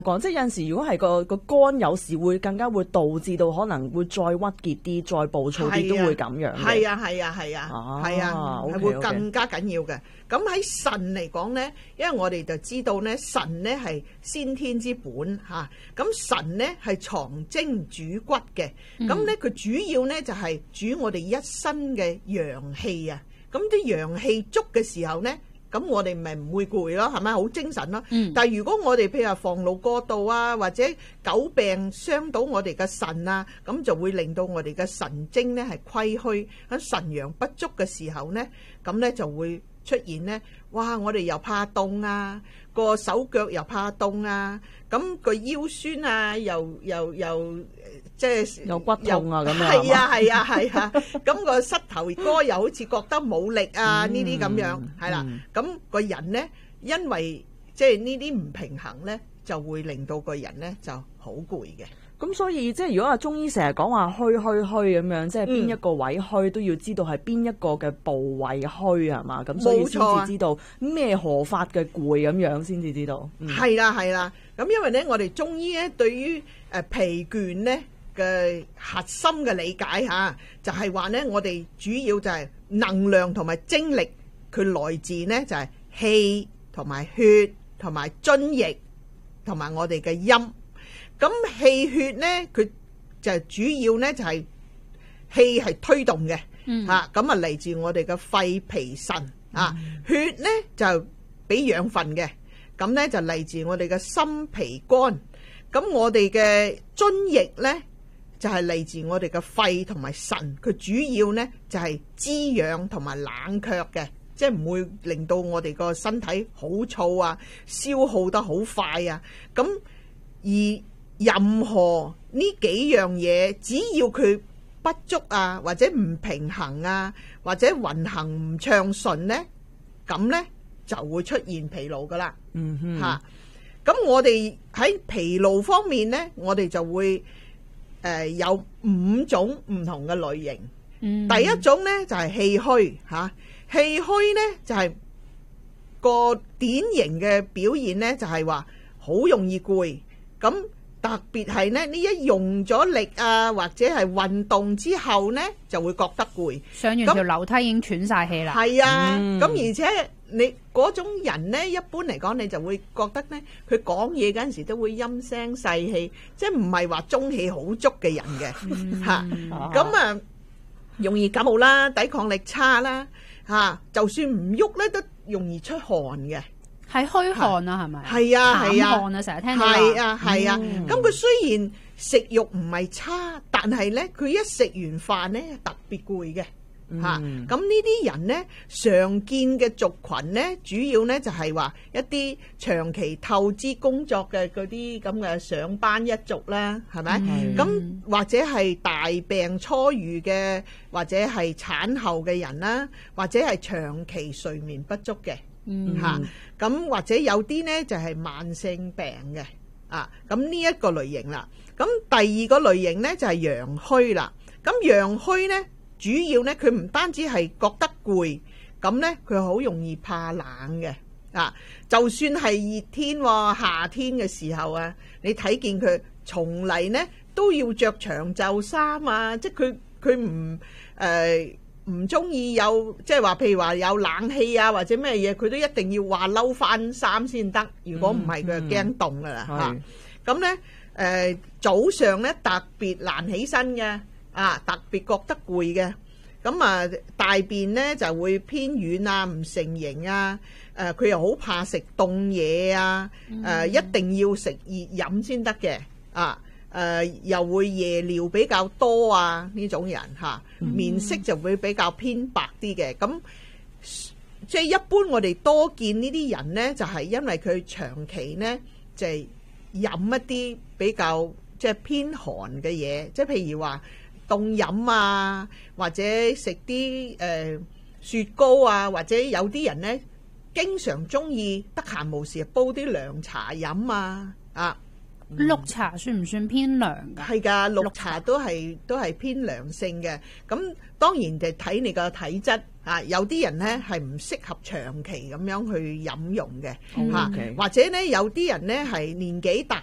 講，即係有陣時如果係個肝有時會更加會導致到可能會再鬱結啲、再暴躁啲，都會咁樣嘅。 係啊，係會更加緊要嘅。咁喺腎嚟講咧，因為我哋就知道咧，腎咧係先天之本嚇。咁腎咧係藏精主骨嘅，咁咧佢主要咧就係主我哋一身嘅陽氣啊。咁啲陽氣足嘅時候咧，咁我哋咪唔會攰咯，係咪好精神咯？但係如果我哋譬如話防勞過度啊，或者久病傷到我哋嘅腎啊，咁就會令到我哋嘅神經咧係虧虛，喺腎陽不足嘅時候咧，咁咧就會出現咧，哇！我哋又怕凍啊，個手腳又怕凍啊，咁個腰酸啊，又即係有骨痛啊咁樣。 係啊，咁個膝頭哥又好似覺得冇力啊，呢啲咁樣係啦。咁個人咧，因為即係呢啲唔平衡咧，就會令到個人咧就好攰嘅。 咁所以即係如果話中醫成日講話虛咁樣，即係邊一個位虛都要知道係邊一個嘅部位虛係嘛？咁所以先至知道咩何法嘅攰咁樣先至知道。 係啦。咁因為咧，我哋中醫咧對於疲倦咧嘅核心嘅理解嚇，就係話咧，我哋主要就係能量同埋精力，佢來自呢就係氣同埋血同埋津液同埋我哋嘅陰。咁氣血咧，佢就主要咧就係氣係推動嘅，咁啊嚟自我哋嘅肺脾腎啊。血咧就俾養分嘅，咁咧就嚟自我哋嘅心脾肝。咁我哋嘅津液咧就係嚟自我哋嘅肺同埋腎，佢主要咧就係滋養同埋冷卻嘅，即係唔會令到我哋個身體好燥啊，消耗得好快啊。咁而任何呢幾樣嘢，只要佢不足啊，或者唔平衡啊，或者運行唔暢順呢，咁呢就會出現疲勞噶啦。咁我哋喺疲勞方面呢，我哋就會有5種唔同嘅類型。第一種呢就係氣虛嚇，氣虛呢就係個典型嘅表現呢，就係話好容易攰。咁特別係呢一用咗力啊，或者係運動之後呢，就會覺得攰。 上完條樓梯已經喘晒氣啦。 係啊，咁而且你嗰種人呢，一般嚟講，你就會覺得呢，佢講嘢嗰陣時都會陰聲細氣，即係唔係話中氣好足嘅人嘅嚇。咁容易感冒啦，抵抗力差啦嚇，就算唔喐呢，都容易出汗嘅。 係虛汗啊，係咪？ 係啊， 淡汗啊，成日聽到話。 係啊。咁佢雖然食慾唔係差，但係咧佢一食完飯咧特別攰嘅嚇。咁呢啲人咧常見嘅族群咧，主要咧就係話一啲長期透支工作嘅嗰啲咁嘅上班一族啦，係咪？咁或者係大病初愈嘅，或者係產後嘅人啦，或者係長期睡眠不足嘅。咁或者有啲呢就係慢性病嘅咁呢一個類型啦。咁第二個類型呢就係陽虛啦。咁陽虛呢主要呢佢唔單止係覺得攰，咁呢佢好容易怕冷嘅就算係熱天夏天嘅時候啊，你睇見佢從嚟呢都要着長袖衫啊，即係佢唔中意有即係話，譬如話有冷氣啊或者咩嘢，佢都一定要話褸翻衫先得。如果唔係，佢就驚凍噶啦嚇。咁咧早上咧特別難起身嘅特別覺得攰嘅。咁大便咧就會偏軟啊，唔成形啊。佢又好怕食凍嘢啊。一定要食熱飲先得嘅又會夜尿比較多啊，呢種人面色就會比較偏白啲嘅。咁即係一般我哋多見呢啲人呢，就係因為佢長期呢就係飲一啲比較即係偏寒嘅嘢，即係譬如話凍飲啊，或者食啲雪糕啊，或者有啲人呢經常中意得閒無事煲啲涼茶飲啊。 綠茶算唔算偏涼㗎？ 係㗎，綠茶都係偏涼性嘅。咁當然就睇你個體質有啲人呢係唔適合長期咁樣去飲用嘅或者呢有啲人呢係年紀大